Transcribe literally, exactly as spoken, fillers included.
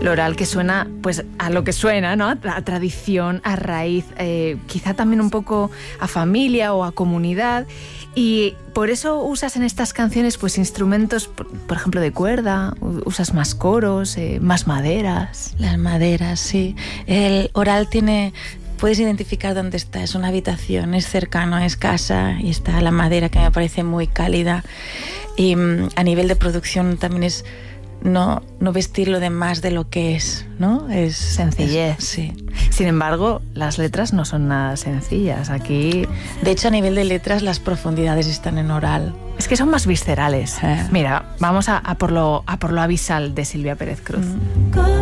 Lo oral que suena pues a lo que suena, ¿no? A, a tradición, a raíz, eh, quizá también un poco a familia o a comunidad. Y por eso usas en estas canciones pues instrumentos, por, por ejemplo, de cuerda, usas más coros, eh, más maderas. Las maderas, sí. El oral tiene... Puedes identificar dónde está, es una habitación, es cercano, es casa, y está la madera, que me parece muy cálida. Y um, a nivel de producción también es no, no vestirlo de más de lo que es, ¿no? Es sencillez. Es, sí. Sin embargo, las letras no son nada sencillas. Aquí, de hecho, a nivel de letras, las profundidades están en oral. Es que son más viscerales. Eh. Mira, vamos a, a, por lo, a por lo abisal de Silvia Pérez Cruz. Mm.